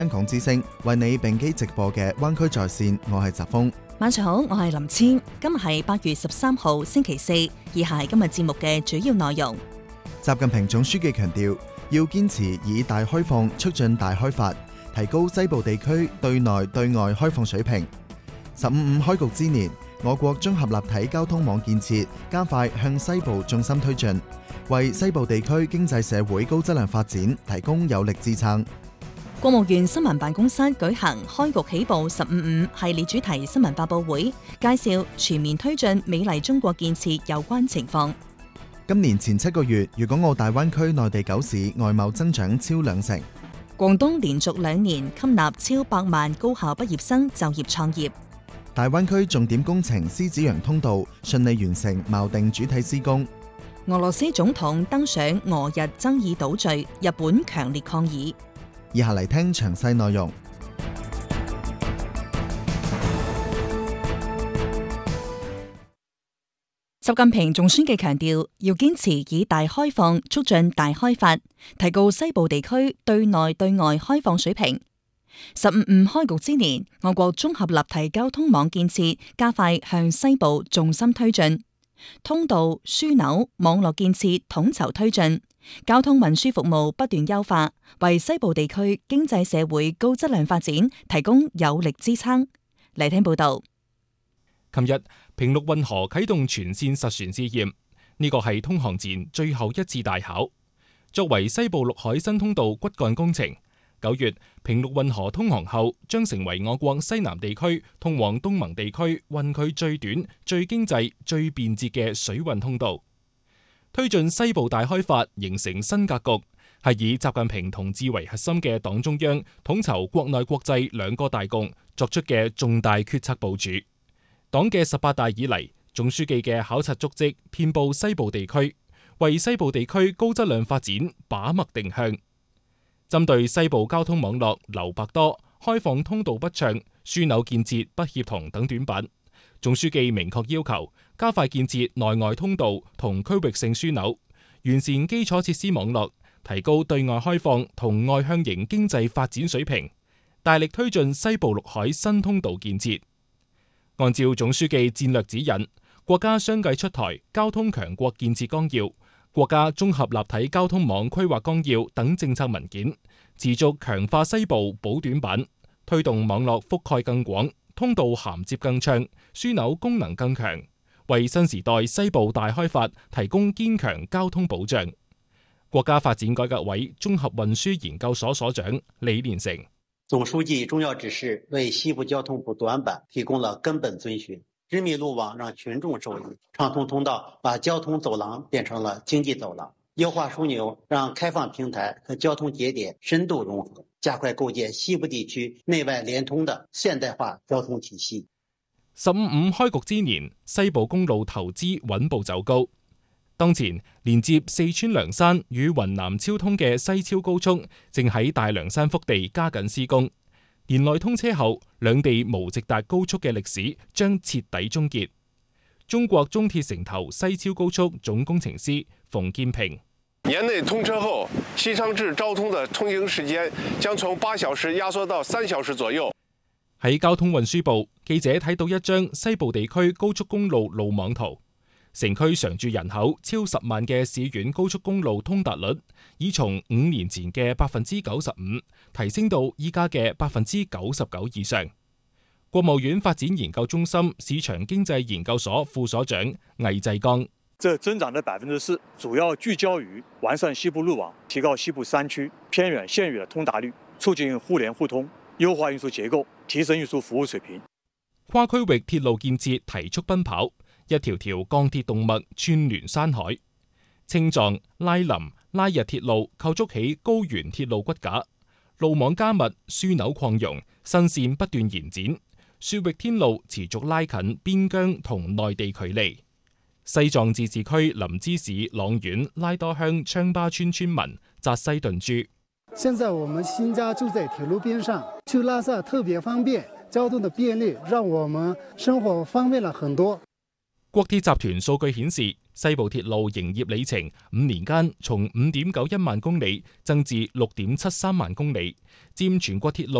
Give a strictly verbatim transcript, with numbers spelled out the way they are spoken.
香港之聲為你並機直播嘅灣區在線，我係澤峰。 晚上好，我係林千。今日係八月十三號星期四，以下係今日節目嘅主要內容。 習近平總書記強調，要堅持以大開放促進大開發，提高西部地區對內對外開放水平。十五五開局之年，我國綜合立體交通網建設加快向西部重心推進，為西部地區經濟社會高質量發展提供有力支撐。 國務院新聞辦公室舉行開局起步十五五系列主題新聞發佈會，介紹全面推進美麗中國建設有關情況。 今年前七個月，粵港澳大灣區內地九市外貿增長超兩成。 廣東連續兩年吸納超百萬高校畢業生就業創業。 大灣區重點工程獅子洋通道順利完成錨定主體施工。 俄羅斯總統登上俄日爭議島嶼，日本強烈抗議。 以下嚟聽詳細內容。 習近平總書記強調，要堅持以大開放促進大開發，提高西部地區對內對外開放水平。十五五開局之年，我國綜合立體交通網建設加快向西部重心推進，通道、樞紐、網絡建設統籌推進，交通運輸服務不斷優化，為西部地區經濟社會高質量發展提供有力支撐。嚟聽報道。 琴日，平陸運河啟動全線實船試驗，呢個係通航前最後一次大考。作為西部陸海新通道骨幹工程，九月平陸運河通航後，將成為我國西南地區通往東盟地區運距最短、最經濟、最便捷嘅水運通道。推進西部大開發形成新格局，係以習近平同志為核心嘅黨中央統籌國內國際兩個大局作出嘅重大決策部署。黨嘅十八大以嚟，總書記嘅考察足跡遍佈西部地區，為西部地區高質量發展把脈定向。針對西部交通網絡留白多、開放通道不暢、樞紐建設不協同等短板，總書記明確要求加快建設內外通道同區域性樞紐，完善基礎設施網絡，提高對外開放同外向型經濟發展水平，大力推進西部陸海新通道建設。按照總書記戰略指引，國家相繼出台交通強國建設綱要、國家綜合立體交通網規劃綱要等政策文件，持續強化西部補短板，推動網絡覆蓋更廣、通道銜接更暢、樞紐功能更強，為新時代西部大開發提供堅強交通保障。國家發展改革委綜合運輸研究所所長李連成。 總書記重要指示為西部交通補短板提供了根本遵循，直密路網讓群眾受益，暢通通道把交通走廊變成了經濟走廊，優化樞紐讓開放平台和交通節點深度融合，加快構建西部地區內外連通的現代化交通體系。 十五五開局之年，西部公路投資穩步走高。當前連接四川涼山與雲南昭通嘅西超高速正喺大涼山腹地加緊施工，年內通車後，兩地無直達高速嘅歷史將徹底終結。中國中鐵城投西超高速總工程師馮建平： 年內通車後，西昌至昭通的通行時間將從八小時壓縮到三小時左右。 喺交通運輸部，記者睇到一張西部地區高速公路路網圖。城區常住人口超十萬嘅市縣高速公路通達率，已從五年前嘅百分之九十五提升到依家嘅百分之九十九以上。國務院發展研究中心市場經濟研究所副所長魏濟剛： 這增長的百分之四，主要聚焦於完善西部路網，提高西部山區偏遠縣域的通達率，促進互聯互通，優化運輸結構，提升運輸服務水平。 跨區域鐵路建設提速奔跑。一條條鋼鐵動脈串聯山海，青藏、拉林、拉日鐵路構築起高原鐵路骨架，路網加密，樞紐擴容，新線不斷延展，雪域天路持續拉近邊疆同內地距離。西藏自治區林芝市朗縣拉多鄉昌巴村村民扎西頓珠： 現在我們新家住在鐵路邊上，去拉薩特別方便，交通的便利讓我們生活方便了很多。 國鐵集團數據顯示， 西部鐵路營業里程五年間從五點九一萬公里增至六點七三萬公里，佔全國鐵路